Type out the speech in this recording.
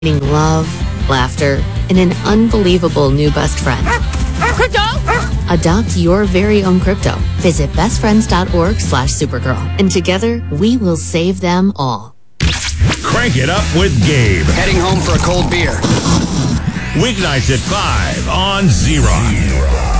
love, laughter, and an unbelievable new best friend. Crypto! Adopt your very own crypto. Visit bestfriends.org/Supergirl. And together, we will save them all. Crank it up with Gabe. Heading home for a cold beer. Weeknights at 5 on Z-Rock.